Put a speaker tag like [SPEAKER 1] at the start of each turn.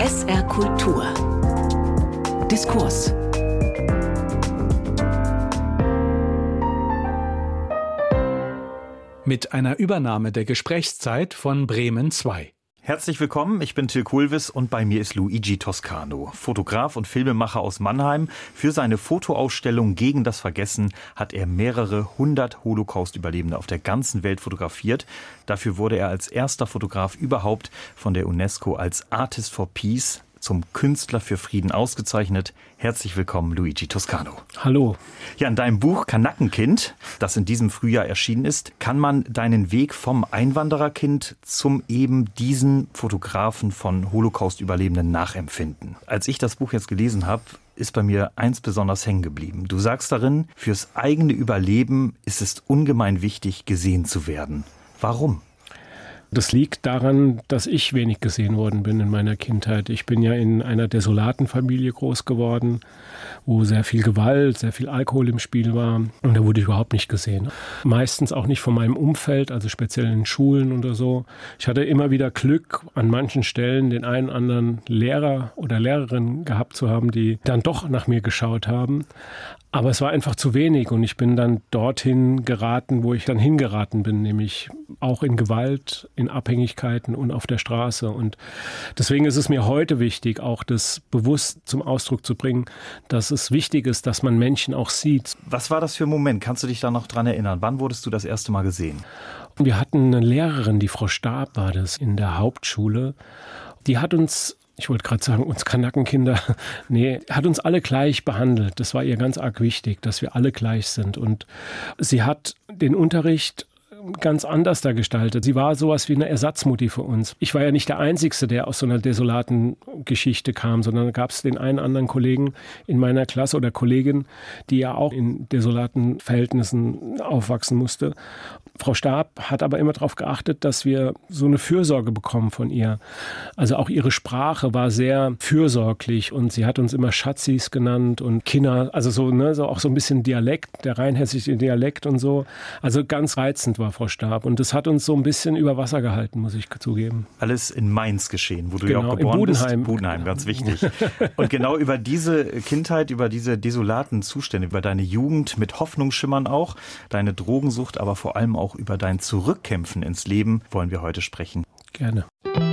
[SPEAKER 1] SR Kultur. Diskurs.
[SPEAKER 2] Mit einer Übernahme der Gesprächszeit von Bremen 2.
[SPEAKER 3] Herzlich willkommen, ich bin Till Kulvis und bei mir ist Luigi Toscano, Fotograf und Filmemacher aus Mannheim. Für seine Fotoausstellung Gegen das Vergessen hat er mehrere 100 Holocaust-Überlebende auf der ganzen Welt fotografiert. Dafür wurde er als erster Fotograf überhaupt von der UNESCO als Artist for Peace zum Künstler für Frieden ausgezeichnet. Herzlich willkommen, Luigi Toscano.
[SPEAKER 2] Hallo.
[SPEAKER 3] Ja, in deinem Buch Kanackenkind, das in diesem Frühjahr erschienen ist, kann man deinen Weg vom Einwandererkind zum eben diesen Fotografen von Holocaust-Überlebenden nachempfinden. Als ich das Buch jetzt gelesen habe, ist bei mir eins besonders hängen geblieben. Du sagst darin, fürs eigene Überleben ist es ungemein wichtig, gesehen zu werden. Warum?
[SPEAKER 4] Das liegt daran, dass ich wenig gesehen worden bin in meiner Kindheit. Ich bin ja in einer desolaten Familie groß geworden, wo sehr viel Gewalt, sehr viel Alkohol im Spiel war. Und da wurde ich überhaupt nicht gesehen. Meistens auch nicht von meinem Umfeld, also speziell in Schulen oder so. Ich hatte immer wieder Glück, an manchen Stellen den einen oder anderen Lehrer oder Lehrerin gehabt zu haben, die dann doch nach mir geschaut haben. Aber es war einfach zu wenig und ich bin dann dorthin geraten, wo ich dann hingeraten bin, nämlich auch in Gewalt, in Abhängigkeiten und auf der Straße. Und deswegen ist es mir heute wichtig, auch das bewusst zum Ausdruck zu bringen, dass es wichtig ist, dass man Menschen auch sieht.
[SPEAKER 3] Was war das für ein Moment? Kannst du dich da noch dran erinnern? Wann wurdest du das erste Mal gesehen?
[SPEAKER 4] Wir hatten eine Lehrerin, die Frau Stab war das, in der Hauptschule. Die hat uns, ich wollte gerade sagen, uns Kanackenkinder, hat uns alle gleich behandelt. Das war ihr ganz arg wichtig, dass wir alle gleich sind. Und sie hat den Unterricht ganz anders da gestaltet. Sie war sowas wie eine Ersatzmutti für uns. Ich war ja nicht der Einzige, der aus so einer desolaten Geschichte kam, sondern da gab es den einen anderen Kollegen in meiner Klasse oder Kollegin, die ja auch in desolaten Verhältnissen aufwachsen musste. Frau Stab hat aber immer darauf geachtet, dass wir so eine Fürsorge bekommen von ihr. Also auch ihre Sprache war sehr fürsorglich und sie hat uns immer Schatzis genannt und Kinder, also so, so auch so ein bisschen Dialekt, der rheinhessische Dialekt und so. Also ganz reizend war Frau Stab und das hat uns so ein bisschen über Wasser gehalten, muss ich zugeben.
[SPEAKER 3] Alles in Mainz geschehen, wo du
[SPEAKER 4] genau,
[SPEAKER 3] ja auch geboren bist.
[SPEAKER 4] Budenheim,
[SPEAKER 3] ganz wichtig. Und genau über diese Kindheit, über diese desolaten Zustände, über deine Jugend mit Hoffnungsschimmern auch, deine Drogensucht, aber vor allem auch über dein Zurückkämpfen ins Leben wollen wir heute sprechen.
[SPEAKER 4] Gerne.